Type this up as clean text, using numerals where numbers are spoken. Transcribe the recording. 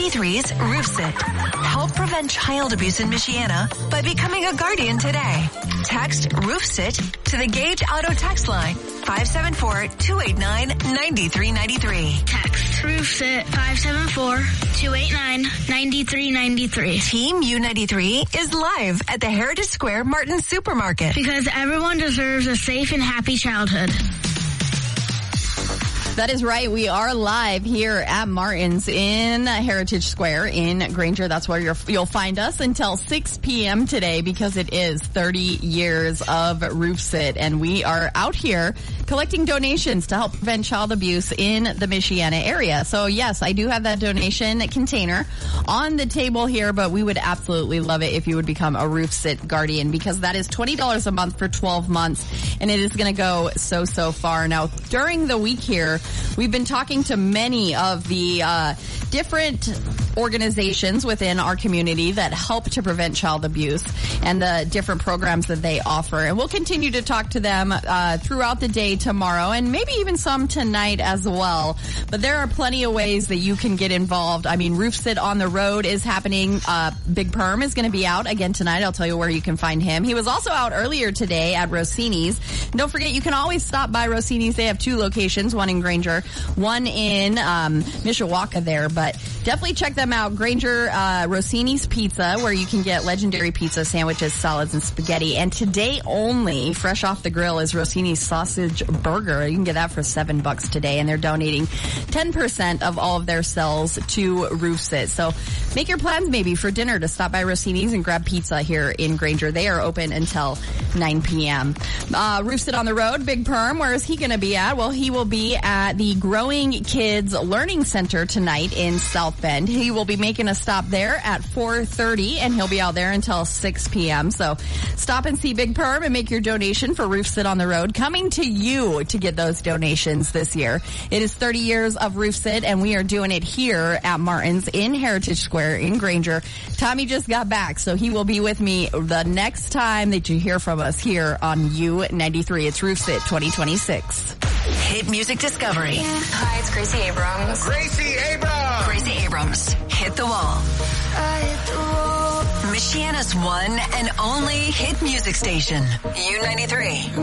U93's Roof Sit. Help prevent child abuse in Michiana by becoming a guardian today. Text Roof Sit to the Gage Auto text line 574-289-9393. Text Roof Sit 574-289-9393. Team U93 is live at the Heritage Square Martin Supermarket. Because everyone deserves a safe and happy childhood. That is right. We are live here at Martin's in Heritage Square in Granger. That's where you'll find us until 6 p.m. today because it is 30 years of Roof Sit. And we are out here collecting donations to help prevent child abuse in the Michiana area. So, yes, I do have that donation container on the table here, but we would absolutely love it if you would become a Roof Sit guardian because that is $20 a month for 12 months, and it is going to go so far. Now, during the week here, we've been talking to many of the different organizations within our community that help to prevent child abuse and the different programs that they offer. And we'll continue to talk to them throughout the day tomorrow and maybe even some tonight as well. But there are plenty of ways that you can get involved. I mean, Roof Sit on the Road is happening. Big Perm is going to be out again tonight. I'll tell you where you can find him. He was also out earlier today at Rossini's. And don't forget, you can always stop by Rossini's. They have two locations, one in Granger, one in Mishawaka there. But definitely check them out. Granger Rossini's Pizza, where you can get legendary pizza, sandwiches, salads, and spaghetti. And today only, fresh off the grill, is Rossini's Sausage Burger. You can get that for $7 today, and they're donating 10% of all of their sales to Roof Sit. So make your plans maybe for dinner to stop by Rossini's and grab pizza here in Granger. They are open until 9 p.m. Roof Sit on the Road, Big Perm, where is he going to be at? Well, he will be at the Growing Kids Learning Center tonight in South Bend. He will be making a stop there at 4:30, and he'll be out there until 6 p.m. So stop and see Big Perm and make your donation for Roof Sit on the Road. Coming to you to get those donations this year. It is 30 years of Roof Sit, and we are doing it here at Martin's in Heritage Square in Granger. Tommy just got back, so he will be with me the next time that you hear from us here on U93. It's Roof Sit 2026. Hit Music Discovery. Hi, it's Gracie Abrams. Gracie Abrams. Hit the wall. Michiana's one and only hit music station. U93.